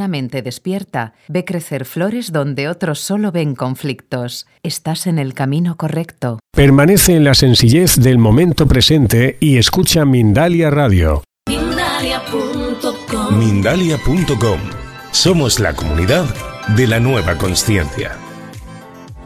una mente despierta ve crecer flores donde otros solo ven conflictos. Estás en el camino correcto. Permanece en la sencillez del momento presente y escucha Mindalia Radio. Mindalia.com. Somos la comunidad de la nueva consciencia.